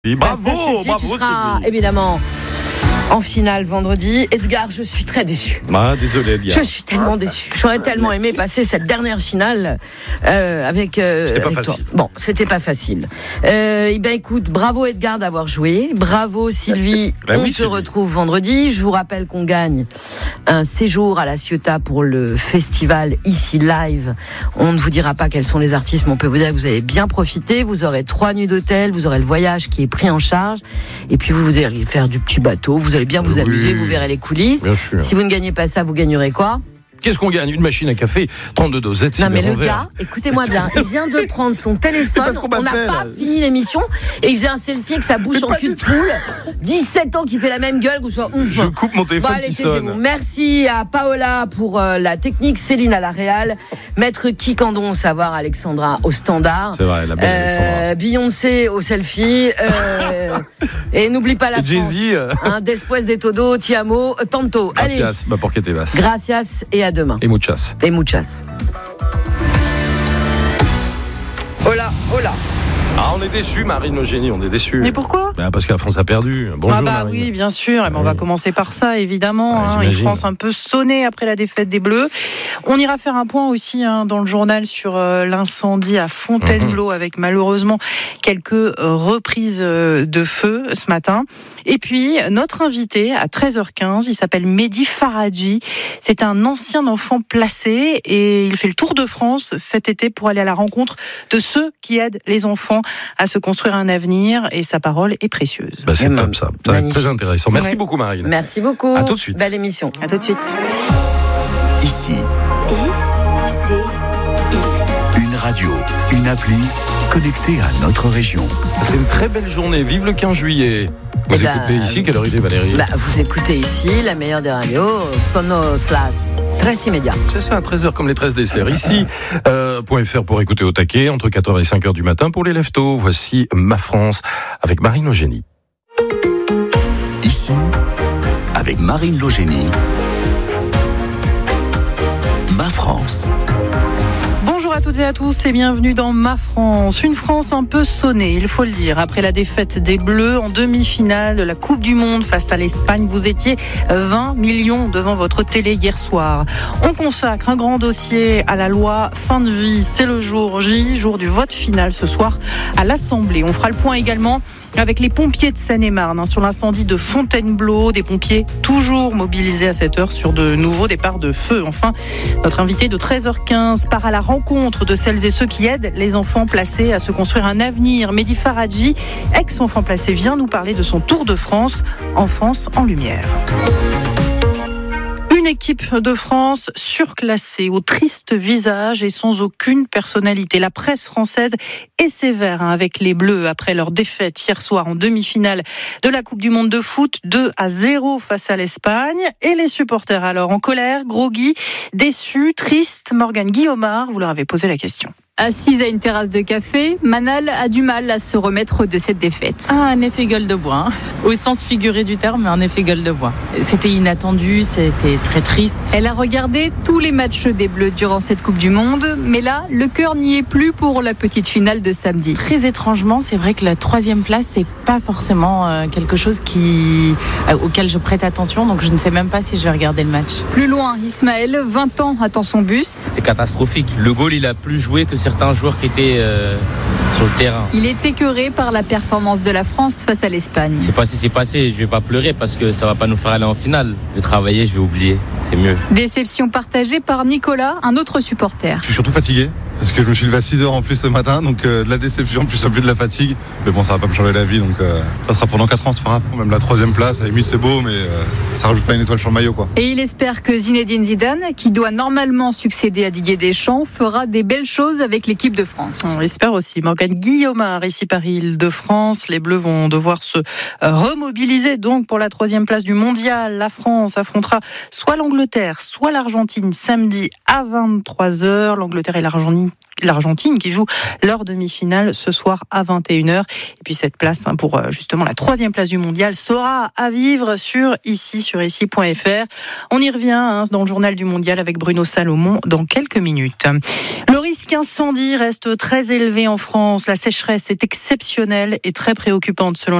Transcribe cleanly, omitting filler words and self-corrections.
Et bravo, tu seras Sylvie. évidemment en finale vendredi. Edgar, je suis très déçu. Désolé, Edgar. Je suis tellement déçu. J'aurais tellement aimé passer cette dernière finale avec C'était pas avec facile. toi. Bon, c'était pas facile. Écoute, bravo Edgar d'avoir joué. Bravo Sylvie. On se Sylvie. retrouve vendredi. Je vous rappelle qu'on gagne un séjour à la Ciotat pour le festival Ici Live. On ne vous dira pas quels sont les artistes, mais on peut vous dire que vous avez bien profité. Vous aurez 3 nuits d'hôtel, vous aurez le voyage qui est pris en charge, et puis vous allez faire du petit bateau. Vous allez bien vous amuser, vous verrez les coulisses. Bien sûr. Si vous ne gagnez pas ça, vous gagnerez quoi ? Qu'est-ce qu'on gagne ? Une machine à café, 32 dosettes. Non mais le verre. gars, écoutez-moi bien, il vient de prendre son téléphone, parce qu'on on n'a m'appelle. pas fini l'émission, et il faisait un selfie avec sa bouche en pas cul de du tout. poule, 17 ans qui fait la même gueule, que vous soyez ouf. Je coupe mon téléphone Allez, qui taisez-vous. sonne. Merci à Paola pour la technique, Céline à la réal, Maître Kikandon, savoir Alexandra au standard. C'est vrai, la belle Alexandra. Beyoncé au selfie, et n'oublie pas la Et France. Jay-Z. Después de todo, ti amo, tanto. Allez, Gracias, porque te vas. gracias et à demain. Et muchas. Et muchas. Hola, hola. Ah, on est déçus, Marine Eugénie, on est déçus. Mais pourquoi ? Parce que la France a perdu. Bonjour, Marine. Oui, bien sûr. On va commencer par ça, évidemment. Ouais, Une j'imagine. France un peu sonnée après la défaite des Bleus. On ira faire un point aussi dans le journal sur l'incendie à Fontainebleau, avec malheureusement quelques reprises de feu ce matin. Et puis, notre invité à 13h15, il s'appelle Mehdi Faradji. C'est un ancien enfant placé et il fait le tour de France cet été pour aller à la rencontre de ceux qui aident les enfants à se construire un avenir, et sa parole est précieuse. C'est top ça. Ça va être très intéressant. Merci Ouais. beaucoup, Marine. Merci beaucoup. À tout de suite. Belle émission. À tout de suite. Ici, une radio, une appli connectée à notre région. C'est une très belle journée. Vive le 15 juillet. Vous Eh ben, écoutez ici, quelle heure il est, Valérie ? Vous écoutez ici la meilleure des radios, Sonos Last, très immédiat. C'est ça, à 13h comme les 13 desserts. Ici, .fr pour écouter au taquet, entre 4h et 5h du matin pour les leftos. Voici Ma France avec Marine Eugénie. Ici, avec Marine Logénie, Ma France. Bonjour à toutes et à tous et bienvenue dans Ma France. Une France un peu sonnée, il faut le dire. Après la défaite des Bleus en demi-finale de la Coupe du Monde face à l'Espagne, vous étiez 20 millions devant votre télé hier soir. On consacre un grand dossier à la loi fin de vie. C'est le jour J, jour du vote final ce soir à l'Assemblée. On fera le point également avec les pompiers de Seine-et-Marne sur l'incendie de Fontainebleau. Des pompiers toujours mobilisés à cette heure sur de nouveaux départs de feu. Enfin, notre invité de 13h15 part à la rencontre de celles et ceux qui aident les enfants placés à se construire un avenir. Mehdi Faradji, ex-enfant placé, vient nous parler de son tour de France, Enfance en lumière. Une équipe de France surclassée, au triste visage et sans aucune personnalité. La presse française est sévère avec les Bleus après leur défaite hier soir en demi-finale de la Coupe du Monde de foot, 2-0 face à l'Espagne. Et les supporters alors en colère, groggy, déçus, tristes. Morgane Guillaumard, vous leur avez posé la question. Assise à une terrasse de café, Manal a du mal à se remettre de cette défaite. Un effet gueule de bois, au sens figuré du terme, mais un effet gueule de bois. C'était inattendu, c'était très triste. Elle a regardé tous les matchs des Bleus durant cette Coupe du Monde, mais là, le cœur n'y est plus pour la petite finale de samedi. Très étrangement, c'est vrai que la 3e place, c'est pas forcément quelque chose auquel je prête attention, donc je ne sais même pas si je vais regarder le match. Plus loin, Ismaël, 20 ans, attend son bus. C'est catastrophique. Le goal, il a plus joué que certains joueurs qui étaient sur le terrain. Il est écœuré par la performance de la France face à l'Espagne. Je sais pas si c'est passé, je vais pas pleurer parce que ça va pas nous faire aller en finale. Je vais travailler, je vais oublier, c'est mieux. Déception partagée par Nicolas, un autre supporter. Je suis surtout fatigué parce que je me suis levé à 6h en plus ce matin, donc de la déception plus de la fatigue. Mais bon, ça va pas me changer la vie, donc ça sera pendant 4 ans, c'est pas grave. Même la 3e place, à la limite c'est beau, mais ça rajoute pas une étoile sur le maillot, quoi. Et il espère que Zinedine Zidane, qui doit normalement succéder à Didier Deschamps, fera des belles choses avec l'équipe de France. On l'espère aussi. Morgane Guillaumard, ici Paris-Île-de-France. Les Bleus vont devoir se remobiliser donc pour la 3e place du mondial. La France affrontera soit l'Angleterre, soit l'Argentine samedi à 23h. L'Angleterre et l'Argentine l'Argentine qui joue leur demi-finale ce soir à 21h. Et puis cette place pour justement la 3e place du mondial sera à vivre sur ici.fr. On y revient dans le journal du mondial avec Bruno Salomon dans quelques minutes. Le risque incendie reste très élevé en France. La sécheresse est exceptionnelle et très préoccupante selon